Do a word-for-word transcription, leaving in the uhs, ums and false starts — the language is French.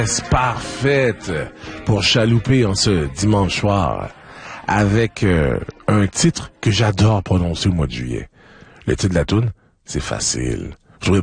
Parfaite pour chalouper en ce dimanche soir avec euh, un titre que j'adore prononcer au mois de juillet. Le titre de la toune, c'est facile.